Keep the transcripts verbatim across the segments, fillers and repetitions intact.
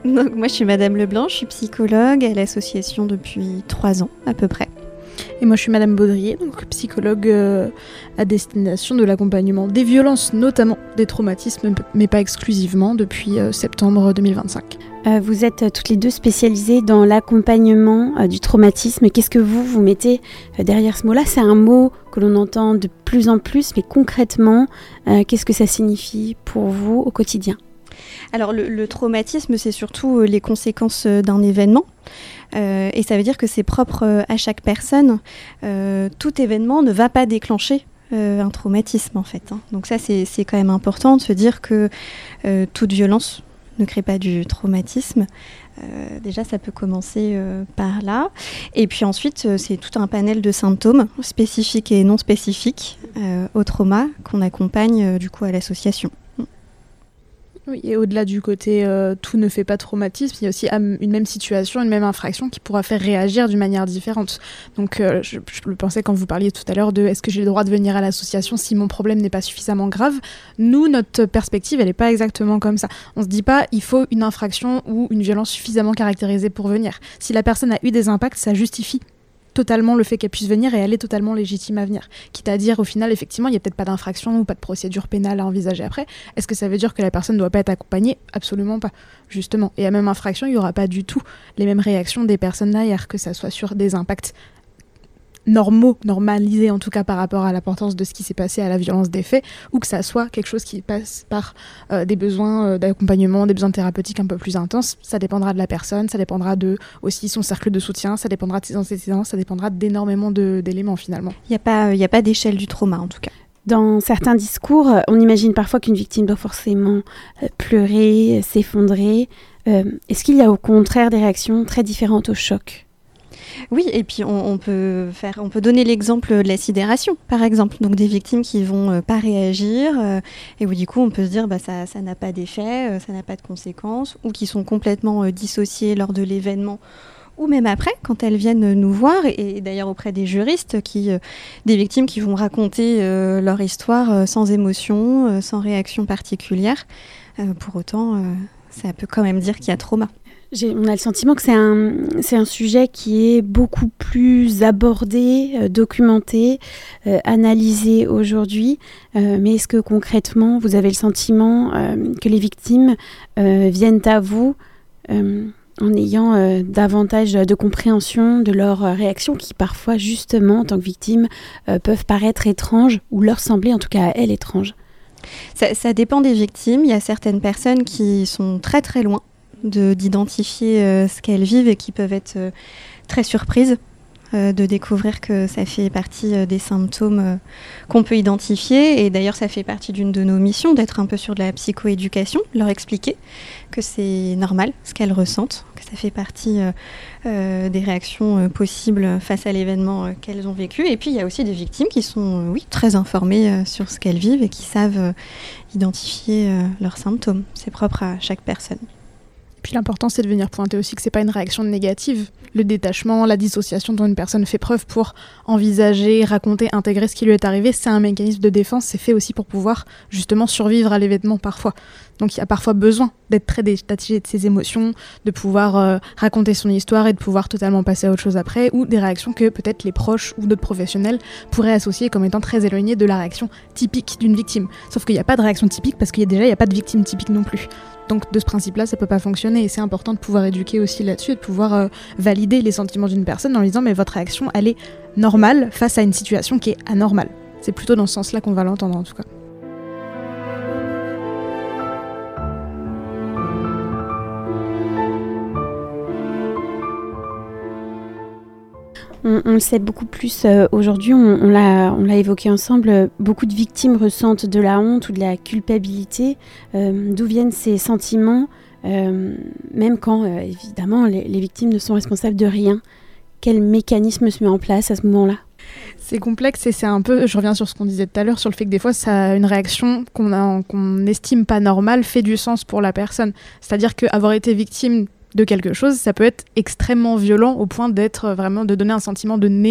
Donc, moi, je suis Madame Leblanc, je suis psychologue à l'association depuis trois ans à peu près. Et moi, je suis Madame Baudrier, donc psychologue euh, à destination de l'accompagnement des violences, notamment des traumatismes, mais pas exclusivement, depuis euh, septembre deux mille vingt-cinq. Euh, vous êtes euh, toutes les deux spécialisées dans l'accompagnement euh, du traumatisme. Qu'est-ce que vous, vous mettez euh, derrière ce mot-là ? C'est un mot que l'on entend de plus en plus, mais concrètement, euh, qu'est-ce que ça signifie pour vous au quotidien ? Alors le, le traumatisme, c'est surtout les conséquences d'un événement. Euh, et ça veut dire que c'est propre à chaque personne. Euh, tout événement ne va pas déclencher euh, un traumatisme, en fait. Hein. Donc ça, c'est, c'est quand même important de se dire que euh, toute violence ne crée pas du traumatisme. Euh, déjà, ça peut commencer euh, par là. Et puis ensuite, euh, c'est tout un panel de symptômes spécifiques et non spécifiques euh, au trauma qu'on accompagne euh, du coup à l'association. Oui, et au-delà du côté euh, tout ne fait pas traumatisme, il y a aussi um, une même situation, une même infraction qui pourra faire réagir d'une manière différente. Donc euh, je, je le pensais quand vous parliez tout à l'heure de est-ce que j'ai le droit de venir à l'association si mon problème n'est pas suffisamment grave. Nous, notre perspective, elle n'est pas exactement comme ça. On ne se dit pas il faut une infraction ou une violence suffisamment caractérisée pour venir. Si la personne a eu des impacts, ça justifie totalement le fait qu'elle puisse venir et elle est totalement légitime à venir. Quitte à dire, au final, effectivement, il n'y a peut-être pas d'infraction ou pas de procédure pénale à envisager après. Est-ce que ça veut dire que la personne ne doit pas être accompagnée ? Absolument pas, justement. Et à même infraction, il n'y aura pas du tout les mêmes réactions des personnes derrière, que ça soit sur des impacts normaux, normalisés en tout cas par rapport à l'importance de ce qui s'est passé à la violence des faits, ou que ça soit quelque chose qui passe par euh, des besoins euh, d'accompagnement, des besoins thérapeutiques un peu plus intenses. Ça dépendra de la personne, ça dépendra de aussi son cercle de soutien, ça dépendra de ses antécédents, ça dépendra d'énormément de, d'éléments finalement. Il n'y a pas, il n'y a pas d'échelle du trauma en tout cas. Dans certains discours, on imagine parfois qu'une victime doit forcément euh, pleurer, euh, s'effondrer. Euh, est-ce qu'il y a au contraire des réactions très différentes au choc ? Oui, et puis on, on, peut faire, on peut donner l'exemple de la sidération, par exemple. Donc des victimes qui ne vont euh, pas réagir, euh, et où du coup on peut se dire bah, ça, ça n'a pas d'effet, euh, ça n'a pas de conséquences, ou qui sont complètement euh, dissociées lors de l'événement, ou même après, quand elles viennent nous voir, et, et d'ailleurs auprès des juristes, qui, euh, des victimes qui vont raconter euh, leur histoire euh, sans émotion, euh, sans réaction particulière. Euh, pour autant, euh, ça peut quand même dire qu'il y a trauma. J'ai, on a le sentiment que c'est un, c'est un sujet qui est beaucoup plus abordé, euh, documenté, euh, analysé aujourd'hui. Euh, mais est-ce que concrètement, vous avez le sentiment euh, que les victimes euh, viennent à vous euh, en ayant euh, davantage de compréhension de leurs euh, réactions qui parfois, justement, en tant que victimes, euh, peuvent paraître étranges ou leur sembler, en tout cas à elles, étranges ? ça, ça dépend des victimes. Il y a certaines personnes qui sont très très loin de, d'identifier euh, ce qu'elles vivent et qui peuvent être euh, très surprises euh, de découvrir que ça fait partie euh, des symptômes euh, qu'on peut identifier. Et d'ailleurs, ça fait partie d'une de nos missions d'être un peu sur de la psychoéducation, leur expliquer que c'est normal ce qu'elles ressentent, que ça fait partie euh, euh, des réactions euh, possibles face à l'événement euh, qu'elles ont vécu. Et puis, il y a aussi des victimes qui sont euh, oui, très informées euh, sur ce qu'elles vivent et qui savent euh, identifier euh, leurs symptômes. C'est propre à chaque personne. Puis l'important, c'est de venir pointer aussi que c'est pas une réaction négative. Le détachement, la dissociation dont une personne fait preuve pour envisager, raconter, intégrer ce qui lui est arrivé, c'est un mécanisme de défense, c'est fait aussi pour pouvoir justement survivre à l'événement parfois. Donc il y a parfois besoin d'être très détaché de ses émotions, de pouvoir euh, raconter son histoire et de pouvoir totalement passer à autre chose après, ou des réactions que peut-être les proches ou d'autres professionnels pourraient associer comme étant très éloignées de la réaction typique d'une victime. Sauf qu'il n'y a pas de réaction typique parce qu'il y a déjà il n'y a pas de victime typique non plus. Donc de ce principe-là, ça peut pas fonctionner et c'est important de pouvoir éduquer aussi là-dessus et de pouvoir euh, valider les sentiments d'une personne en lui disant mais votre réaction, elle est normale face à une situation qui est anormale. C'est plutôt dans ce sens-là qu'on va l'entendre en tout cas. On, on le sait beaucoup plus euh, aujourd'hui, on, on, l'a, on l'a évoqué ensemble, euh, beaucoup de victimes ressentent de la honte ou de la culpabilité. Euh, d'où viennent ces sentiments, euh, même quand, euh, évidemment, les, les victimes ne sont responsables de rien. Quel mécanisme se met en place à ce moment-là ? C'est complexe et c'est un peu, je reviens sur ce qu'on disait tout à l'heure, sur le fait que des fois, ça, une réaction qu'on, a, qu'on n'estime pas normale fait du sens pour la personne. C'est-à-dire qu'avoir été victime de quelque chose, ça peut être extrêmement violent au point d'être vraiment, de donner un sentiment de néant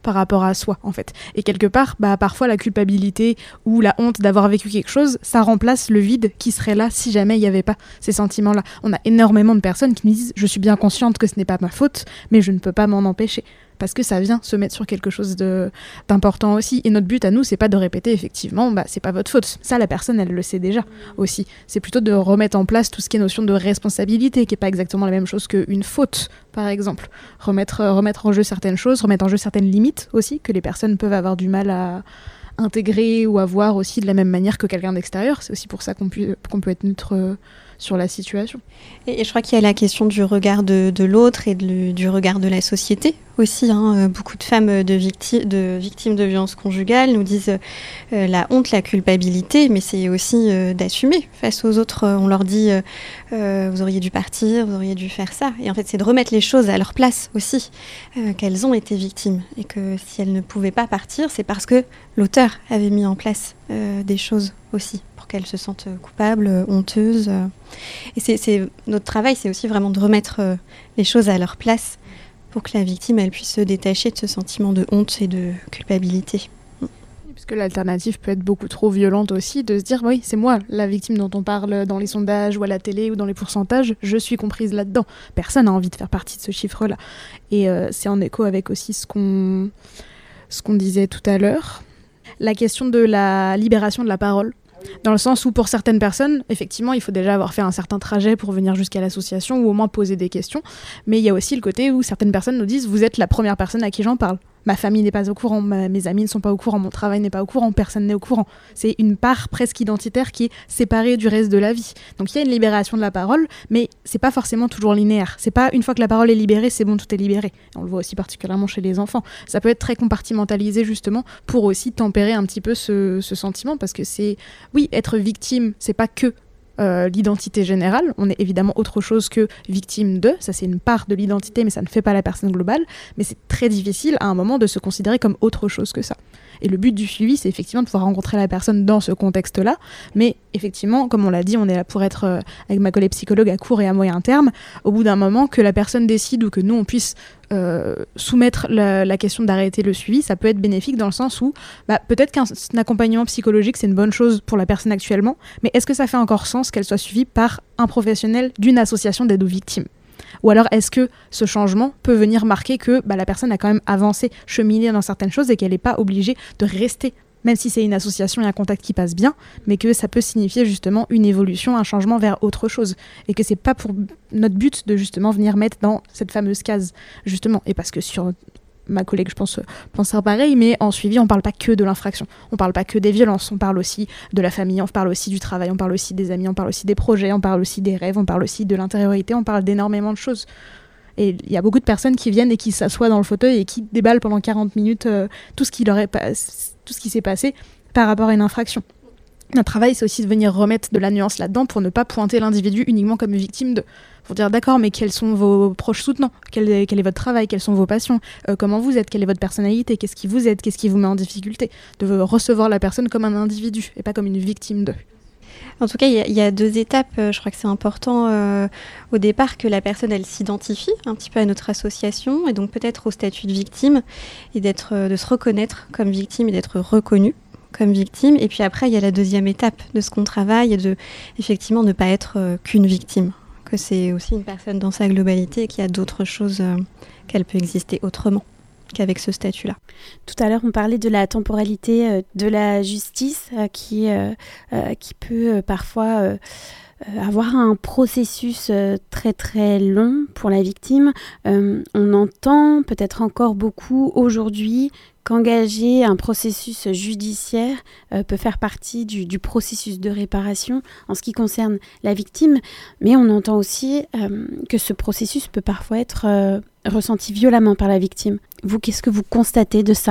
par rapport à soi, en fait. Et quelque part, bah, parfois, la culpabilité ou la honte d'avoir vécu quelque chose, ça remplace le vide qui serait là si jamais il n'y avait pas ces sentiments-là. On a énormément de personnes qui me disent « Je suis bien consciente que ce n'est pas ma faute, mais je ne peux pas m'en empêcher ». Parce que ça vient se mettre sur quelque chose de, d'important aussi. Et notre but à nous, c'est pas de répéter effectivement, bah, c'est pas votre faute. Ça, la personne, elle le sait déjà aussi. C'est plutôt de remettre en place tout ce qui est notion de responsabilité, qui est pas exactement la même chose qu'une faute, par exemple. Remettre, euh, remettre en jeu certaines choses, remettre en jeu certaines limites aussi, que les personnes peuvent avoir du mal à intégrer ou à voir aussi de la même manière que quelqu'un d'extérieur. C'est aussi pour ça qu'on, pu, qu'on peut être neutre euh, sur la situation. Et, et je crois qu'il y a la question du regard de, de l'autre et de, du regard de la société aussi. Hein. Beaucoup de femmes de, victi- de victimes de violences conjugales nous disent euh, la honte, la culpabilité, mais c'est aussi euh, d'assumer face aux autres. On leur dit euh, euh, vous auriez dû partir, vous auriez dû faire ça. Et en fait, c'est de remettre les choses à leur place aussi, euh, qu'elles ont été victimes. Et que si elles ne pouvaient pas partir, c'est parce que l'auteur avait mis en place euh, des choses aussi pour qu'elles se sentent coupables, honteuses. Euh. Et c'est, c'est, notre travail, c'est aussi vraiment de remettre euh, les choses à leur place pour que la victime, elle puisse se détacher de ce sentiment de honte et de culpabilité. Parce que l'alternative peut être beaucoup trop violente aussi, de se dire oui, c'est moi la victime dont on parle dans les sondages ou à la télé ou dans les pourcentages, je suis comprise là-dedans. Personne n'a envie de faire partie de ce chiffre-là. Et euh, c'est en écho avec aussi ce qu'on, ce qu'on disait tout à l'heure. La question de la libération de la parole. Dans le sens où pour certaines personnes, effectivement, il faut déjà avoir fait un certain trajet pour venir jusqu'à l'association ou au moins poser des questions. Mais il y a aussi le côté où certaines personnes nous disent « vous êtes la première personne à qui j'en parle ». Ma famille n'est pas au courant, ma, mes amis ne sont pas au courant, mon travail n'est pas au courant, personne n'est au courant. C'est une part presque identitaire qui est séparée du reste de la vie. Donc il y a une libération de la parole, mais c'est pas forcément toujours linéaire. C'est pas une fois que la parole est libérée, c'est bon, tout est libéré. On le voit aussi particulièrement chez les enfants. Ça peut être très compartimentalisé justement pour aussi tempérer un petit peu ce, ce sentiment, parce que c'est, oui, être victime, c'est pas que Euh, l'identité générale, on est évidemment autre chose que victime de, ça c'est une part de l'identité mais ça ne fait pas la personne globale, mais c'est très difficile à un moment de se considérer comme autre chose que ça. Et le but du suivi, c'est effectivement de pouvoir rencontrer la personne dans ce contexte-là, mais effectivement, comme on l'a dit, on est là pour être euh, avec ma collègue psychologue à court et à moyen terme, au bout d'un moment que la personne décide ou que nous on puisse Euh, soumettre la, la question d'arrêter le suivi, ça peut être bénéfique dans le sens où bah, peut-être qu'un un accompagnement psychologique c'est une bonne chose pour la personne actuellement, mais est-ce que ça fait encore sens qu'elle soit suivie par un professionnel d'une association d'aide aux victimes ? Ou alors est-ce que ce changement peut venir marquer que bah, la personne a quand même avancé, cheminé dans certaines choses et qu'elle n'est pas obligée de rester, même si c'est une association et un contact qui passe bien, mais que ça peut signifier justement une évolution, un changement vers autre chose. Et que c'est pas pour notre but de justement venir mettre dans cette fameuse case, justement. Et parce que sur ma collègue, je pense, pensera pareil, mais en suivi, on parle pas que de l'infraction. On parle pas que des violences, on parle aussi de la famille, on parle aussi du travail, on parle aussi des amis, on parle aussi des projets, on parle aussi des rêves, on parle aussi de l'intériorité, on parle d'énormément de choses. Et il y a beaucoup de personnes qui viennent et qui s'assoient dans le fauteuil et qui déballent pendant quarante minutes euh, tout ce qui leur est pas... tout ce qui s'est passé par rapport à une infraction. Notre travail, c'est aussi de venir remettre de la nuance là-dedans pour ne pas pointer l'individu uniquement comme victime de... Pour dire, d'accord, mais quels sont vos proches soutenants ? quel est, quel est votre travail ? Quelles sont vos passions ? euh, Comment vous êtes ? Quelle est votre personnalité ? Qu'est-ce qui vous aide ? Qu'est-ce qui vous met en difficulté ? De recevoir la personne comme un individu et pas comme une victime de... En tout cas, il y, y a deux étapes. Euh, je crois que c'est important euh, au départ que la personne, elle s'identifie un petit peu à notre association et donc peut-être au statut de victime et d'être, euh, de se reconnaître comme victime et d'être reconnue comme victime. Et puis après, il y a la deuxième étape de ce qu'on travaille et de, effectivement, ne pas être euh, qu'une victime. Que c'est aussi une personne dans sa globalité et qu'il y a d'autres choses euh, qu'elle peut exister autrement qu'avec ce statut-là. Tout à l'heure, on parlait de la temporalité euh, de la justice euh, qui, euh, euh, qui peut euh, parfois euh, avoir un processus euh, très très long pour la victime. Euh, on entend peut-être encore beaucoup aujourd'hui qu'engager un processus judiciaire euh, peut faire partie du, du processus de réparation en ce qui concerne la victime, mais on entend aussi euh, que ce processus peut parfois être euh, ressenti violemment par la victime. Vous, qu'est-ce que vous constatez de ça ?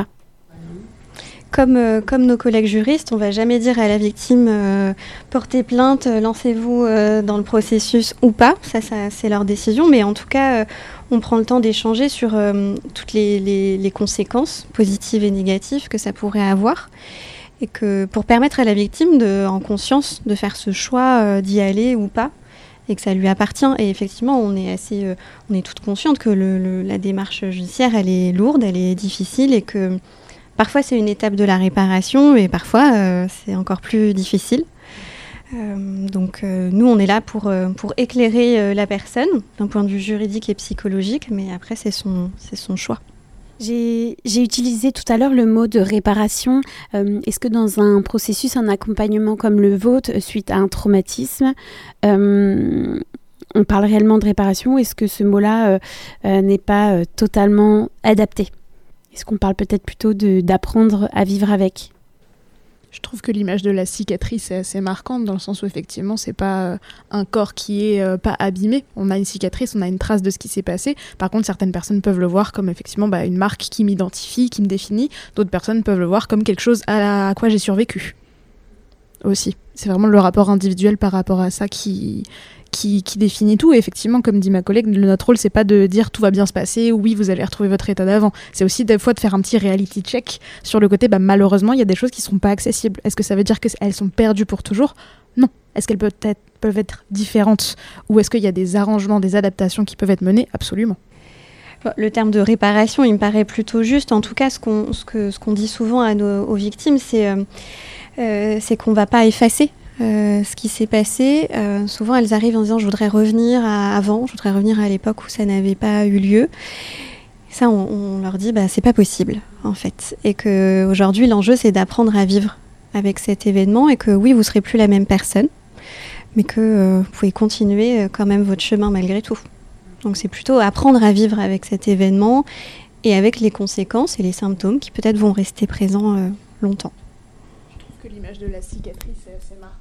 Comme, euh, comme nos collègues juristes, on ne va jamais dire à la victime euh, portez plainte, lancez-vous euh, dans le processus ou pas. Ça, ça, c'est leur décision. Mais en tout cas, euh, on prend le temps d'échanger sur euh, toutes les, les, les conséquences positives et négatives que ça pourrait avoir. Et que pour permettre à la victime, de, en conscience, de faire ce choix euh, d'y aller ou pas. et que ça lui appartient. Et effectivement, on est assez, euh, on est toutes conscientes que le, le, la démarche judiciaire, elle est lourde, elle est difficile, et que parfois c'est une étape de la réparation, et parfois euh, c'est encore plus difficile. Euh, donc euh, nous, on est là pour, euh, pour éclairer euh, la personne d'un point de vue juridique et psychologique, mais après c'est son, c'est son choix. J'ai, j'ai utilisé tout à l'heure le mot de réparation. Euh, est-ce que dans un processus, un accompagnement comme le vôtre, suite à un traumatisme, euh, on parle réellement de réparation, ou est-ce que ce mot-là euh, euh, n'est pas euh, totalement adapté ? Est-ce qu'on parle peut-être plutôt de, d'apprendre à vivre avec ? Je trouve que l'image de la cicatrice est assez marquante, dans le sens où effectivement c'est pas euh, un corps qui est euh, pas abîmé. On a une cicatrice, on a une trace de ce qui s'est passé. Par contre, certaines personnes peuvent le voir comme effectivement bah, une marque qui m'identifie, qui me définit. D'autres personnes peuvent le voir comme quelque chose à, la, à quoi j'ai survécu aussi. C'est vraiment le rapport individuel par rapport à ça qui, qui, qui définit tout. Et effectivement, comme dit ma collègue, notre rôle, c'est pas de dire tout va bien se passer, oui, vous allez retrouver votre état d'avant. C'est aussi des fois de faire un petit reality check sur le côté, bah, malheureusement, il y a des choses qui sont pas accessibles. Est-ce que ça veut dire qu'elles sont perdues pour toujours ? Non. Est-ce qu'elles peuvent être, peuvent être différentes ? Ou est-ce qu'il y a des arrangements, des adaptations qui peuvent être menées ? Absolument. Le terme de réparation, il me paraît plutôt juste. En tout cas, ce qu'on, ce que, ce qu'on dit souvent à nos, aux victimes, c'est, euh, euh, c'est qu'on ne va pas effacer euh, ce qui s'est passé. Euh, souvent, elles arrivent en disant « je voudrais revenir à avant, je voudrais revenir à l'époque où ça n'avait pas eu lieu ». Ça, on, on leur dit bah, « c'est pas possible, en fait ». Et qu'aujourd'hui, l'enjeu, c'est d'apprendre à vivre avec cet événement, et que oui, vous ne serez plus la même personne, mais que euh, vous pouvez continuer euh, quand même votre chemin malgré tout. Donc c'est plutôt apprendre à vivre avec cet événement et avec les conséquences et les symptômes qui peut-être vont rester présents euh, longtemps. Je trouve que l'image de la cicatrice est assez marquante.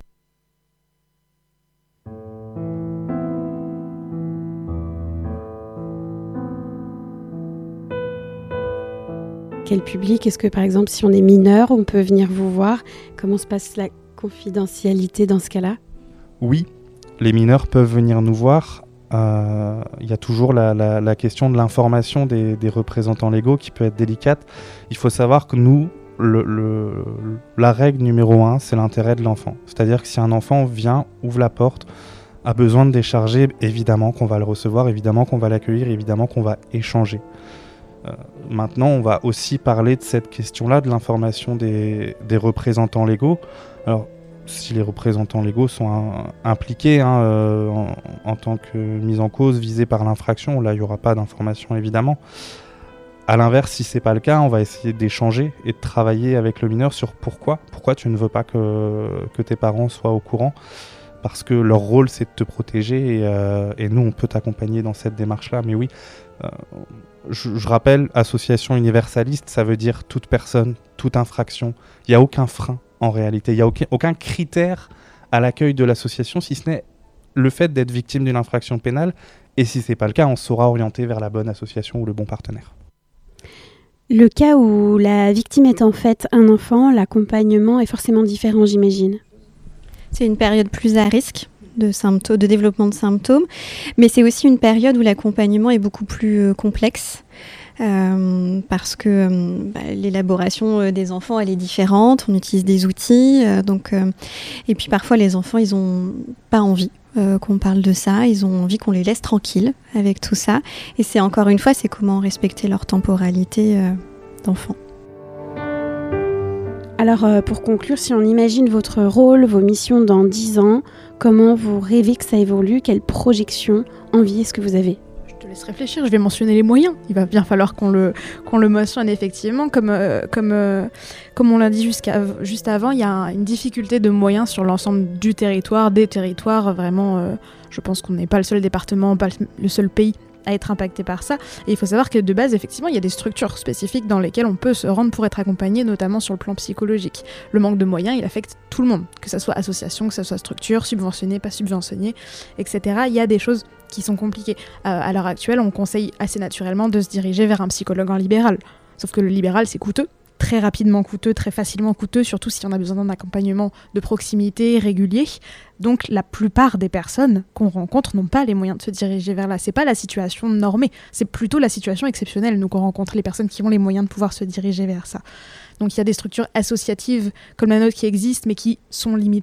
Quel public ? Est-ce que par exemple si on est mineur, on peut venir vous voir ? Comment se passe la confidentialité dans ce cas-là ? Oui, les mineurs peuvent venir nous voir. Il euh, y a toujours la, la, la question de l'information des, des représentants légaux qui peut être délicate. Il faut savoir que nous, le, le, la règle numéro un, c'est l'intérêt de l'enfant. C'est-à-dire que si un enfant vient, ouvre la porte, a besoin de décharger, évidemment qu'on va le recevoir, évidemment qu'on va l'accueillir, évidemment qu'on va échanger. Euh, maintenant, on va aussi parler de cette question-là, de l'information des, des représentants légaux. Alors, si les représentants légaux sont un, impliqués hein, euh, en, en tant que mise en cause visée par l'infraction, là il n'y aura pas d'information évidemment. A l'inverse, si ce n'est pas le cas, on va essayer d'échanger et de travailler avec le mineur sur pourquoi, pourquoi tu ne veux pas que, que tes parents soient au courant, parce que leur rôle c'est de te protéger et, euh, et nous on peut t'accompagner dans cette démarche-là. Mais oui, euh, je, je rappelle, association universaliste, ça veut dire toute personne, toute infraction, il n'y a aucun frein. En réalité, il n'y a aucun, aucun critère à l'accueil de l'association, si ce n'est le fait d'être victime d'une infraction pénale. Et si ce n'est pas le cas, on saura orienter vers la bonne association ou le bon partenaire. Le cas où la victime est en fait un enfant, l'accompagnement est forcément différent, j'imagine. C'est une période plus à risque de, symptômes, de développement de symptômes, mais c'est aussi une période où l'accompagnement est beaucoup plus euh, complexe. Euh, parce que euh, bah, l'élaboration euh, des enfants elle est différente, on utilise des outils euh, donc, euh, et puis parfois les enfants ils ont pas envie euh, qu'on parle de ça, ils ont envie qu'on les laisse tranquilles avec tout ça, et c'est encore une fois c'est comment respecter leur temporalité euh, d'enfant. Alors euh, pour conclure, si on imagine votre rôle, vos missions dans dix ans, comment vous rêvez que ça évolue, quelle projection, envie est-ce que vous avez ? Je te laisse réfléchir, je vais mentionner les moyens. Il va bien falloir qu'on le, qu'on le mentionne effectivement. Comme, euh, comme, euh, comme on l'a dit jusqu'à, juste avant, il y a un, une difficulté de moyens sur l'ensemble du territoire, des territoires. Vraiment, euh, je pense qu'on n'est pas le seul département, pas le seul pays à être impacté par ça. Et il faut savoir que de base, effectivement, il y a des structures spécifiques dans lesquelles on peut se rendre pour être accompagné, notamment sur le plan psychologique. Le manque de moyens, il affecte tout le monde, que ce soit association, que ce soit structure, subventionnée, pas subventionnée, et cetera. Il y a des choses qui sont compliquées. Euh, à l'heure actuelle, on conseille assez naturellement de se diriger vers un psychologue en libéral. Sauf que le libéral, c'est coûteux. Très rapidement coûteux, très facilement coûteux, surtout si on a besoin d'un accompagnement de proximité régulier. Donc la plupart des personnes qu'on rencontre n'ont pas les moyens de se diriger vers là. C'est pas la situation normée, c'est plutôt la situation exceptionnelle, nous, qu'on rencontre les personnes qui ont les moyens de pouvoir se diriger vers ça. Donc il y a des structures associatives comme la nôtre qui existent, mais qui sont limitées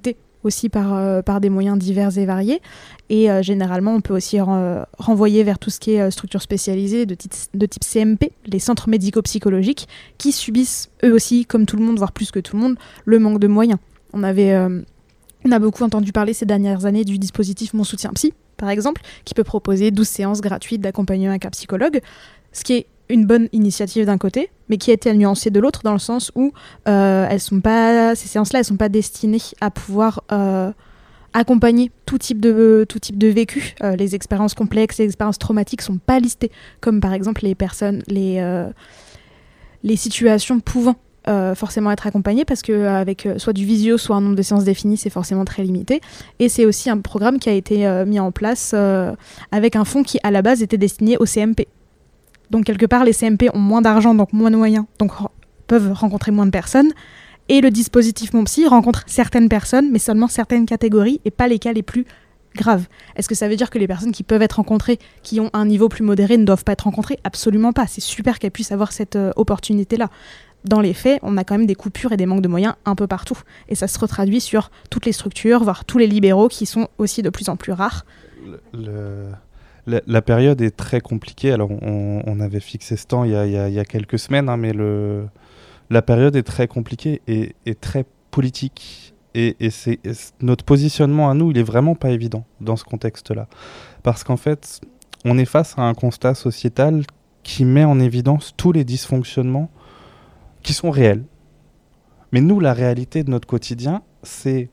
aussi par, euh, par des moyens divers et variés. Et euh, généralement, on peut aussi ren- renvoyer vers tout ce qui est euh, structure spécialisée de, tit- de type C M P, les centres médico-psychologiques, qui subissent eux aussi, comme tout le monde, voire plus que tout le monde, le manque de moyens. On avait... Euh, On a beaucoup entendu parler ces dernières années du dispositif Mon Soutien Psy, par exemple, qui peut proposer douze séances gratuites d'accompagnement avec un psychologue, ce qui est une bonne initiative d'un côté, mais qui a été nuancée de l'autre, dans le sens où euh, elles sont pas, ces séances-là, elles ne sont pas destinées à pouvoir euh, accompagner tout type de, tout type de vécu. Euh, les expériences complexes, les expériences traumatiques ne sont pas listées, comme par exemple les personnes, les, euh, les situations pouvant Euh, forcément être accompagné, parce que euh, avec euh, soit du visio, soit un nombre de séances défini, c'est forcément très limité. Et c'est aussi un programme qui a été euh, mis en place euh, avec un fonds qui à la base était destiné aux C M P. Donc quelque part les C M P ont moins d'argent, donc moins de moyens, donc r- peuvent rencontrer moins de personnes. Et le dispositif Mon Psy rencontre certaines personnes, mais seulement certaines catégories et pas les cas les plus graves. Est-ce que ça veut dire que les personnes qui peuvent être rencontrées, qui ont un niveau plus modéré, ne doivent pas être rencontrées ? Absolument pas. C'est super qu'elles puissent avoir cette euh, opportunité-là. Dans les faits, on a quand même des coupures et des manques de moyens un peu partout. Et ça se retraduit sur toutes les structures, voire tous les libéraux qui sont aussi de plus en plus rares. Le, la, la période est très compliquée. Alors, on, on avait fixé ce temps il y a, il y a, il y a quelques semaines, hein, mais le, la période est très compliquée et, et très politique. Et, et, c'est, et c'est, notre positionnement à nous, il est vraiment pas évident dans ce contexte-là. Parce qu'en fait, on est face à un constat sociétal qui met en évidence tous les dysfonctionnements qui sont réels. Mais nous, la réalité de notre quotidien, c'est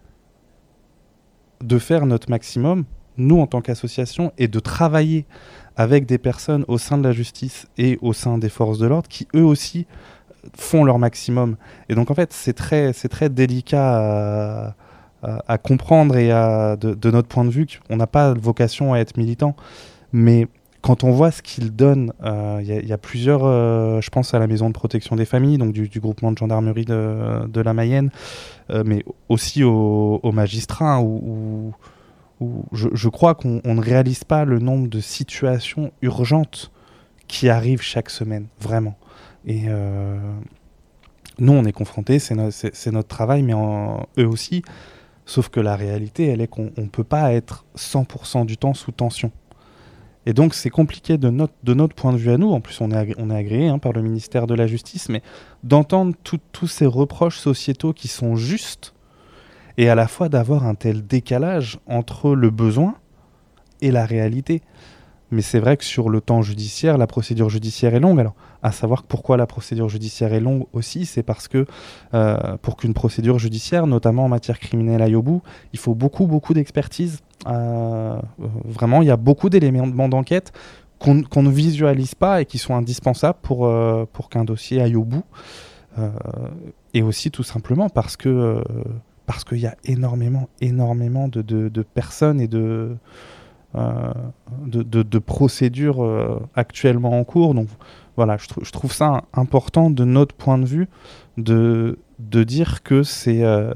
de faire notre maximum, nous en tant qu'association, et de travailler avec des personnes au sein de la justice et au sein des forces de l'ordre qui, eux aussi, font leur maximum. Et donc, en fait, c'est très, c'est très délicat à, à, à comprendre et à, de, de notre point de vue, on n'a pas vocation à être militant, mais quand on voit ce qu'ils donnent, il euh, y, y a plusieurs, euh, je pense à la maison de protection des familles, donc du, du groupement de gendarmerie de, de la Mayenne, euh, mais aussi aux, aux magistrats, hein, où, où, où je, je crois qu'on on ne réalise pas le nombre de situations urgentes qui arrivent chaque semaine, vraiment. Et euh, nous, on est confrontés, c'est, no, c'est, c'est notre travail, mais en, eux aussi, sauf que la réalité, elle est qu'on ne peut pas être cent pour cent du temps sous tension. Et donc, c'est compliqué de notre, de notre point de vue à nous, en plus on est, agré, on est agréé hein, par le ministère de la Justice, mais d'entendre tous ces reproches sociétaux qui sont justes, et à la fois d'avoir un tel décalage entre le besoin et la réalité. Mais c'est vrai que sur le temps judiciaire, la procédure judiciaire est longue. Alors, à savoir pourquoi la procédure judiciaire est longue aussi, c'est parce que euh, pour qu'une procédure judiciaire, notamment en matière criminelle aille au bout, il faut beaucoup, beaucoup d'expertise. Euh, vraiment, il y a beaucoup d'éléments d'enquête qu'on, qu'on ne visualise pas et qui sont indispensables pour, euh, pour qu'un dossier aille au bout. Euh, et aussi tout simplement parce que euh, parce qu'il y a énormément, énormément de, de, de personnes et de... Euh, de, de, de procédures euh, actuellement en cours. Donc voilà, je, tr- je trouve ça important de notre point de vue de, de dire que c'est... Euh,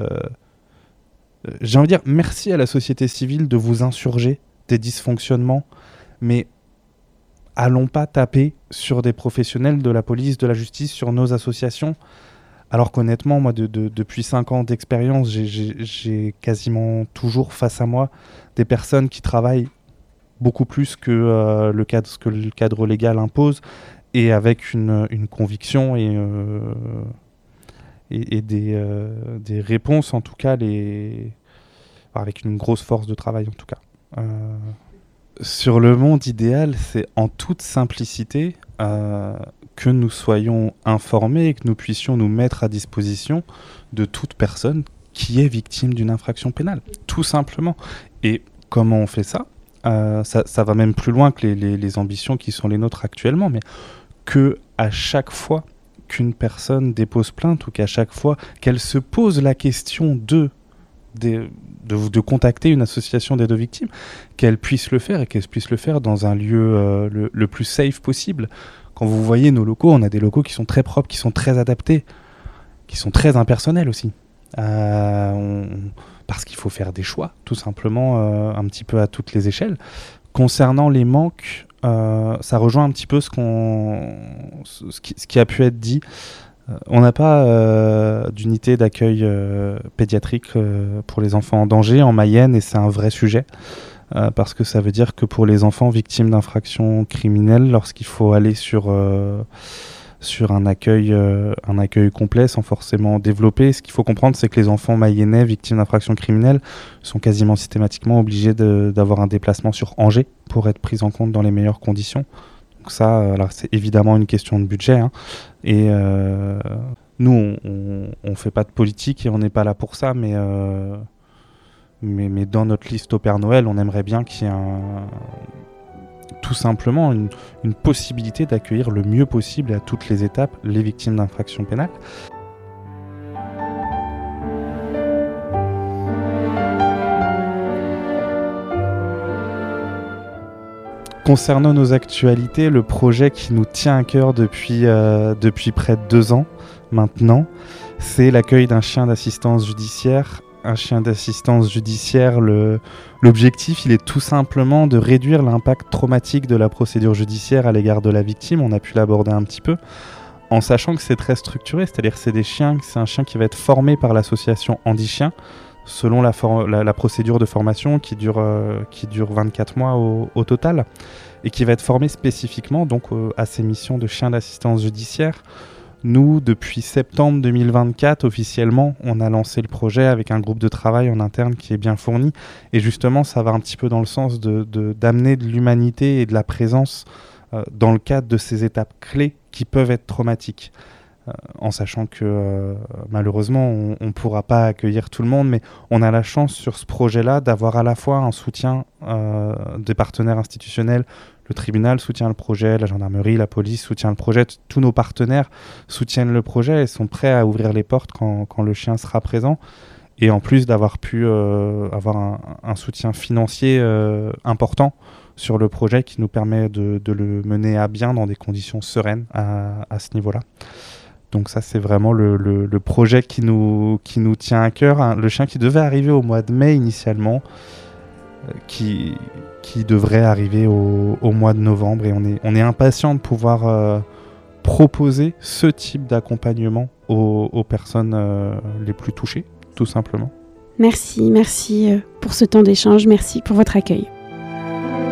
j'ai envie de dire merci à la société civile de vous insurger des dysfonctionnements, mais allons pas taper sur des professionnels de la police, de la justice, sur nos associations. Alors qu'honnêtement, moi, de, de, depuis cinq ans d'expérience, j'ai, j'ai, j'ai quasiment toujours face à moi des personnes qui travaillent beaucoup plus que, euh, le cadre, ce que le cadre légal impose, et avec une, une conviction et, euh, et, et des, euh, des réponses, en tout cas, les... enfin, avec une grosse force de travail, en tout cas. Euh... Sur le monde idéal, c'est en toute simplicité euh, que nous soyons informés et que nous puissions nous mettre à disposition de toute personne qui est victime d'une infraction pénale, tout simplement. Et comment on fait ça ? Euh, ça, ça va même plus loin que les, les, les ambitions qui sont les nôtres actuellement, mais que à chaque fois qu'une personne dépose plainte ou qu'à chaque fois qu'elle se pose la question de, de, de, de contacter une association d'aide aux victimes, qu'elle puisse le faire et qu'elle puisse le faire dans un lieu euh, le, le plus safe possible. Quand vous voyez nos locaux, on a des locaux qui sont très propres, qui sont très adaptés, qui sont très impersonnels aussi. Euh, on... Parce qu'il faut faire des choix, tout simplement, euh, un petit peu à toutes les échelles. Concernant les manques, euh, ça rejoint un petit peu ce, qu'on, ce, qui, ce qui a pu être dit. Euh, on n'a pas euh, d'unité d'accueil euh, pédiatrique euh, pour les enfants en danger en Mayenne, et c'est un vrai sujet. Euh, parce que ça veut dire que pour les enfants victimes d'infractions criminelles, lorsqu'il faut aller sur, euh, sur un, accueil, euh, un accueil complet sans forcément développer, ce qu'il faut comprendre, c'est que les enfants mayennais victimes d'infractions criminelles sont quasiment systématiquement obligés de, d'avoir un déplacement sur Angers pour être pris en compte dans les meilleures conditions. Donc ça, alors c'est évidemment une question de budget. Hein, et euh, nous, on ne fait pas de politique et on n'est pas là pour ça, mais... Euh, Mais, mais dans notre liste au Père Noël, on aimerait bien qu'il y ait un, tout simplement une, une possibilité d'accueillir le mieux possible et à toutes les étapes les victimes d'infractions pénales. Concernant nos actualités, le projet qui nous tient à cœur depuis, euh, depuis près de deux ans maintenant, c'est l'accueil d'un chien d'assistance judiciaire. Un chien d'assistance judiciaire, le, l'objectif, il est tout simplement de réduire l'impact traumatique de la procédure judiciaire à l'égard de la victime. On a pu l'aborder un petit peu, en sachant que c'est très structuré, c'est-à-dire que c'est des chiens, c'est un chien qui va être formé par l'association Handi Chien, selon la, for- la, la procédure de formation qui dure, euh, qui dure vingt-quatre mois au, au total, et qui va être formé spécifiquement donc, euh, à ces missions de chien d'assistance judiciaire. Nous, depuis septembre deux mille vingt-quatre, officiellement, on a lancé le projet avec un groupe de travail en interne qui est bien fourni. Et justement, ça va un petit peu dans le sens de, de, d'amener de l'humanité et de la présence euh, dans le cadre de ces étapes clés qui peuvent être traumatiques. Euh, en sachant que euh, malheureusement, on ne pourra pas accueillir tout le monde, mais on a la chance sur ce projet-là d'avoir à la fois un soutien euh, des partenaires institutionnels. Le tribunal soutient le projet, la gendarmerie, la police soutient le projet, t- tous nos partenaires soutiennent le projet et sont prêts à ouvrir les portes quand, quand le chien sera présent. Et en plus d'avoir pu euh, avoir un, un soutien financier euh, important sur le projet qui nous permet de, de le mener à bien dans des conditions sereines à, à ce niveau-là. Donc ça, c'est vraiment le, le, le projet qui nous, qui nous tient à cœur. Hein. Le chien qui devait arriver au mois de mai initialement, euh, qui... qui devrait arriver au, au mois de novembre, et on est, on est impatient de pouvoir euh, proposer ce type d'accompagnement aux, aux personnes euh, les plus touchées, tout simplement. Merci, merci pour ce temps d'échange, merci pour votre accueil.